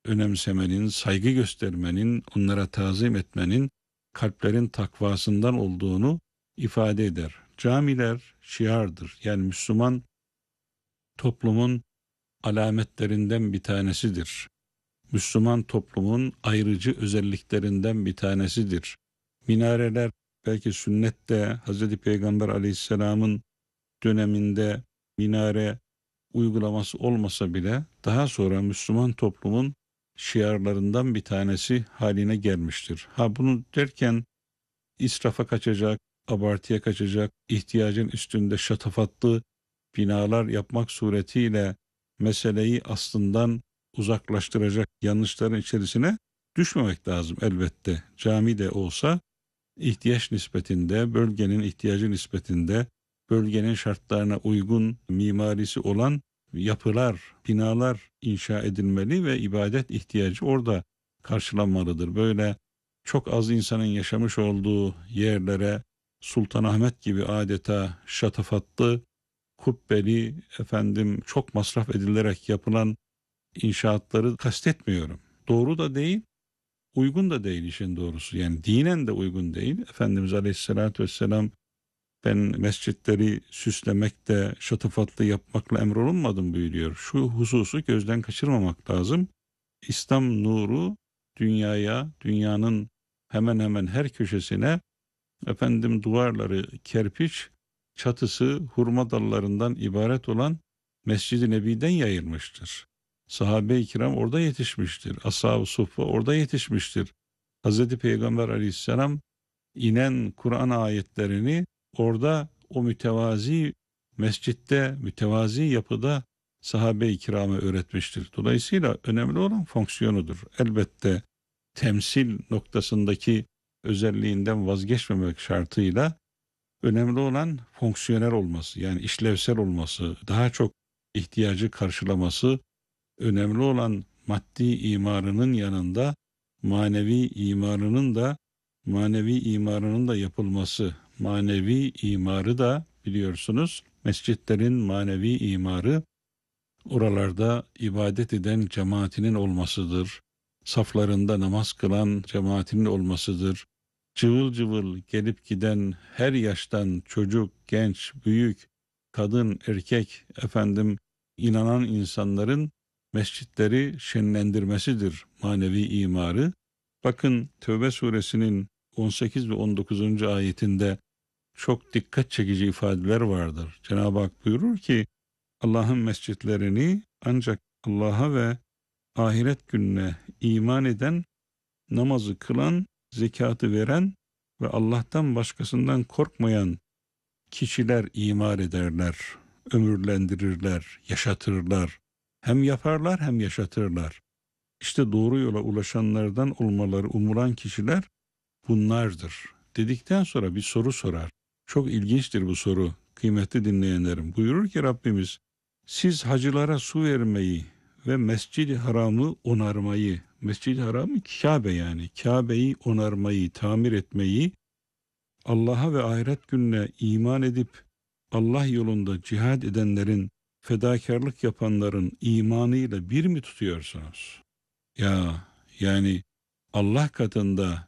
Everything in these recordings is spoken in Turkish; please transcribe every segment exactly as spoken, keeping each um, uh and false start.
önemsemenin, saygı göstermenin, onlara tazim etmenin kalplerin takvasından olduğunu ifade eder. Camiler şiardır. Yani Müslüman toplumun alametlerinden bir tanesidir. Müslüman toplumun ayrıcı özelliklerinden bir tanesidir. Minareler belki sünnette Hazreti Peygamber Aleyhisselam'ın döneminde minare uygulaması olmasa bile daha sonra Müslüman toplumun şiarlarından bir tanesi haline gelmiştir. Ha bunu derken israfa kaçacak, abartıya kaçacak, ihtiyacın üstünde şatafatlı binalar yapmak suretiyle meseleyi aslından uzaklaştıracak yanlışların içerisine düşmemek lazım elbette. Cami de olsa ihtiyaç nispetinde, bölgenin ihtiyacı nispetinde, bölgenin şartlarına uygun mimarisi olan yapılar, binalar inşa edilmeli ve ibadet ihtiyacı orada karşılanmalıdır. Böyle çok az insanın yaşamış olduğu yerlere Sultanahmet gibi adeta şatafatlı, kubbeli, efendim çok masraf edilerek yapılan inşaatları kastetmiyorum. Doğru da değil, uygun da değil işin doğrusu. Yani dinen de uygun değil. Efendimiz Aleyhisselatü Vesselam ben mescitleri süslemekte, şatafatlı yapmakla emrolunmadım buyuruyor. Şu hususu gözden kaçırmamak lazım. İslam nuru dünyaya, dünyanın hemen hemen her köşesine efendim duvarları kerpiç, çatısı hurma dallarından ibaret olan Mescid-i Nebi'den yayılmıştır. Sahabe-i kiram orada yetişmiştir. Ashab-ı suffa orada yetişmiştir. Hazreti Peygamber Aleyhisselam inen Kur'an ayetlerini orada o mütevazi mescitte, mütevazi yapıda sahabe-i kirama öğretmiştir. Dolayısıyla önemli olan fonksiyonudur. Elbette temsil noktasındaki özelliğinden vazgeçmemek şartıyla önemli olan fonksiyonel olması, yani işlevsel olması, daha çok ihtiyacı karşılaması, önemli olan maddi imarının yanında manevi imarının da manevi imarının da yapılması. Manevi imarı da biliyorsunuz mescitlerin manevi imarı oralarda ibadet eden cemaatinin olmasıdır. Saflarında namaz kılan cemaatinin olmasıdır. Cıvıl cıvıl gelip giden her yaştan çocuk, genç, büyük, kadın, erkek, efendim inanan insanların mescitleri şenlendirmesidir manevi imarı. Bakın Tevbe suresinin on sekiz ve on dokuzuncu ayetinde çok dikkat çekici ifadeler vardır. Cenab-ı Hak buyurur ki Allah'ın mescitlerini ancak Allah'a ve ahiret gününe iman eden, namazı kılan, zekatı veren ve Allah'tan başkasından korkmayan kişiler imar ederler, ömürlendirirler, yaşatırlar. Hem yaparlar hem yaşatırlar. İşte doğru yola ulaşanlardan olmaları umulan kişiler bunlardır. Dedikten sonra bir soru sorar. Çok ilginçtir bu soru kıymetli dinleyenlerim. Buyurur ki Rabbimiz, siz hacılara su vermeyi ve Mescid-i Haram'ı onarmayı, Mescid-i Haram'ı Kabe yani Kabe'yi onarmayı, tamir etmeyi, Allah'a ve ahiret gününe iman edip Allah yolunda cihad edenlerin, fedakarlık yapanların imanıyla bir mi tutuyorsunuz? Ya yani Allah katında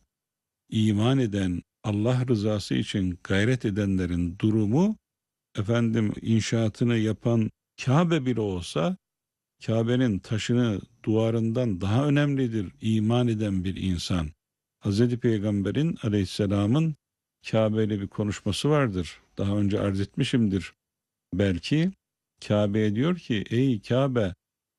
iman eden, Allah rızası için gayret edenlerin durumu, efendim inşaatını yapan Kabe bile olsa, Kabe'nin taşını duvarından daha önemlidir iman eden bir insan. Hazreti Peygamber'in Aleyhisselam'ın Kabe ile bir konuşması vardır. Daha önce arz etmişimdir. Belki Kabe'ye diyor ki, ey Kabe,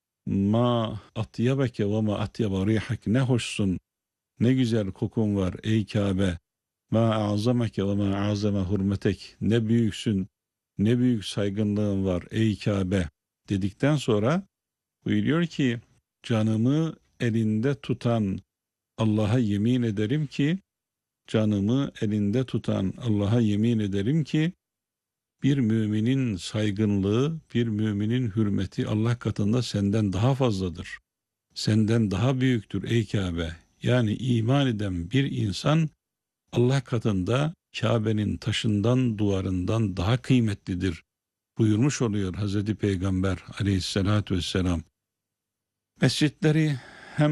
ma atyabeke ve ma atyaba rihak, ne hoşsun, ne güzel kokun var ey Kabe. Ma azameke ve ma azame hurmetek, ne büyüksün, ne büyük saygınlığın var ey Kabe dedikten sonra buyuruyor ki, canımı elinde tutan Allah'a yemin ederim ki, canımı elinde tutan Allah'a yemin ederim ki, bir müminin saygınlığı, bir müminin hürmeti Allah katında senden daha fazladır. Senden daha büyüktür ey Kabe. Yani iman eden bir insan Allah katında Kabe'nin taşından, duvarından daha kıymetlidir buyurmuş oluyor Hazreti Peygamber Aleyhisselatü Vesselam. Mescitleri